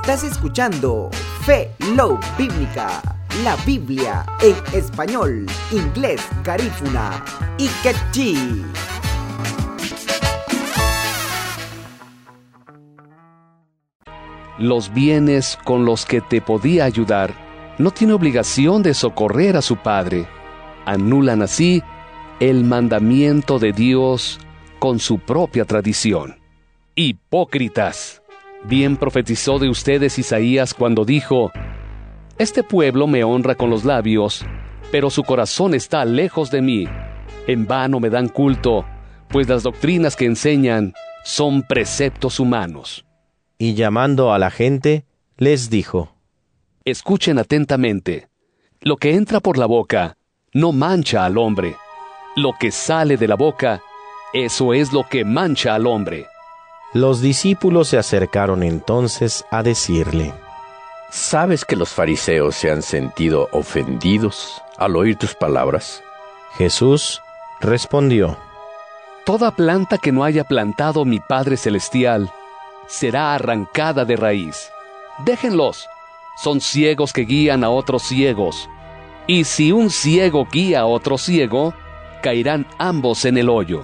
Estás escuchando Fe Love Bíblica, la Biblia en español, inglés, garífuna y quechí. Los bienes con los que te podía ayudar no tiene obligación de socorrer a su padre. Anulan así el mandamiento de Dios con su propia tradición. ¡Hipócritas! Bien profetizó de ustedes Isaías cuando dijo: Este pueblo me honra con los labios, pero su corazón está lejos de mí. En vano me dan culto, pues las doctrinas que enseñan son preceptos humanos. Y llamando a la gente, les dijo: Escuchen atentamente. Lo que entra por la boca no mancha al hombre. Lo que sale de la boca, eso es lo que mancha al hombre. Los discípulos se acercaron entonces a decirle: ¿Sabes que los fariseos se han sentido ofendidos al oír tus palabras? Jesús respondió: Toda planta que no haya plantado mi Padre Celestial será arrancada de raíz. Déjenlos. Son ciegos que guían a otros ciegos. Y si un ciego guía a otro ciego, caerán ambos en el hoyo.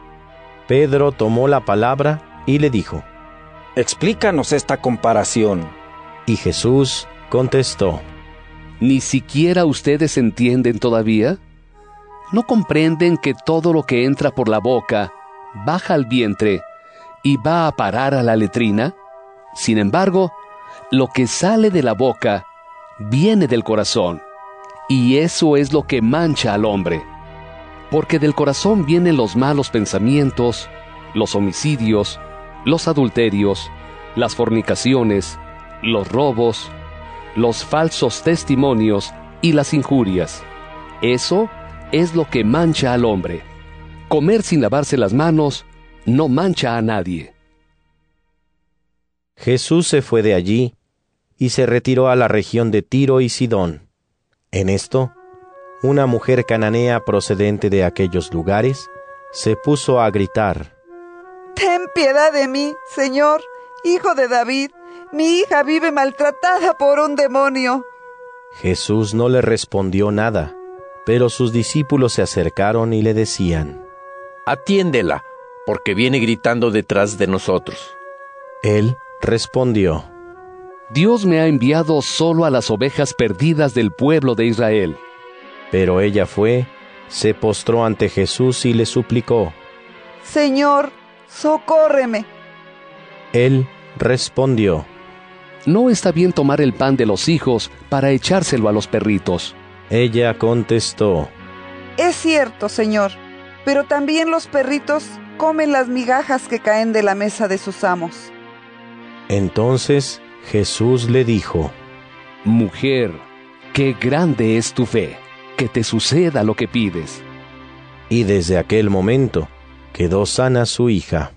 Pedro tomó la palabra y le dijo: Explícanos esta comparación. Y Jesús contestó: ¿Ni siquiera ustedes entienden todavía? ¿No comprenden que todo lo que entra por la boca baja al vientre y va a parar a la letrina? Sin embargo, lo que sale de la boca viene del corazón, y eso es lo que mancha al hombre. Porque del corazón vienen los malos pensamientos, los homicidios, los adulterios, las fornicaciones, los robos, los falsos testimonios y las injurias. Eso es lo que mancha al hombre. Comer sin lavarse las manos no mancha a nadie. Jesús se fue de allí y se retiró a la región de Tiro y Sidón. En esto, una mujer cananea procedente de aquellos lugares se puso a gritar: Ten piedad de mí, Señor, Hijo de David. Mi hija vive maltratada por un demonio. Jesús no le respondió nada, pero sus discípulos se acercaron y le decían: Atiéndela, porque viene gritando detrás de nosotros. Él respondió: Dios me ha enviado solo a las ovejas perdidas del pueblo de Israel. Pero ella fue, se postró ante Jesús y le suplicó: Señor, socórreme. Él respondió: No está bien tomar el pan de los hijos para echárselo a los perritos. Ella contestó: Es cierto, Señor, pero también los perritos comen las migajas que caen de la mesa de sus amos. Entonces Jesús le dijo: Mujer, qué grande es tu fe, que te suceda lo que pides. Y desde aquel momento quedó sana su hija.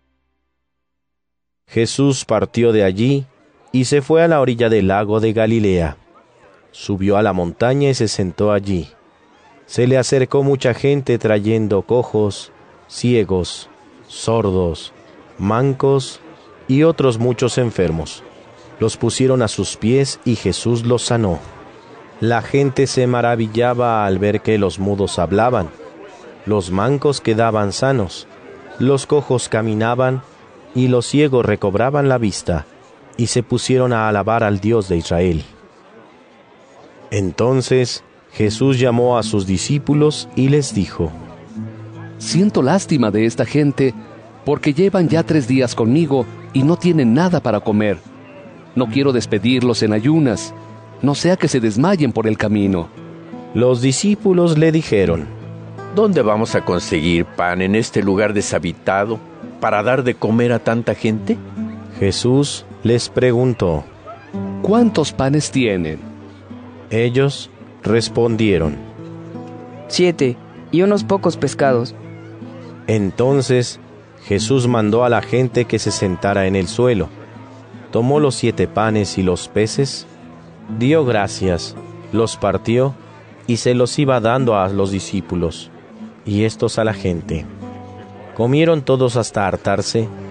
Jesús partió de allí y se fue a la orilla del lago de Galilea. Subió a la montaña y se sentó allí. Se le acercó mucha gente trayendo cojos, ciegos, sordos, mancos y otros muchos enfermos. Los pusieron a sus pies y Jesús los sanó. La gente se maravillaba al ver que los mudos hablaban, los mancos quedaban sanos, los cojos caminaban y los ciegos recobraban la vista, y se pusieron a alabar al Dios de Israel. Entonces Jesús llamó a sus discípulos y les dijo: Siento lástima de esta gente, porque llevan ya 3 días conmigo y no tienen nada para comer. No quiero despedirlos en ayunas, no sea que se desmayen por el camino. Los discípulos le dijeron: ¿Dónde vamos a conseguir pan en este lugar deshabitado para dar de comer a tanta gente? Jesús les preguntó: ¿Cuántos panes tienen? Ellos respondieron: 7, y unos pocos pescados. Entonces Jesús mandó a la gente que se sentara en el suelo. Tomó los 7 panes y los peces, dio gracias, los partió y se los iba dando a los discípulos, y estos a la gente. Comieron todos hasta hartarse,